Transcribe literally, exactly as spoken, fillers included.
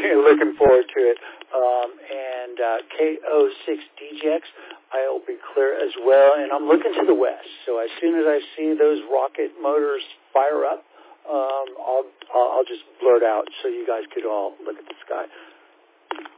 looking forward to it. Um, and uh, K O six D J X, I'll be clear as well. And I'm looking to the west. So as soon as I see those rocket motors fire up, um, I'll, I'll I'll just blurt out so you guys could all look at the sky.